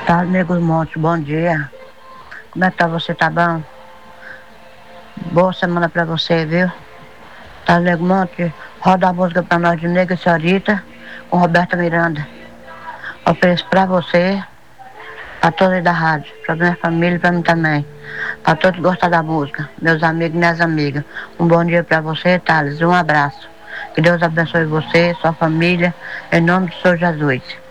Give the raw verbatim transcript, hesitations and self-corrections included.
Tá, Nego Monte, bom dia. Como é que tá você? Tá bom? Boa semana pra você, viu? Tá, Nego Monte, roda a música pra nós de Nega Senhorita com Roberta Miranda. Ofereço pra você, pra todos da rádio, pra minha família e pra mim também. Pra todos que gostam da música, meus amigos e minhas amigas. Um bom dia pra você, Thales, e um abraço. Que Deus abençoe você, sua família, em nome do Senhor Jesus.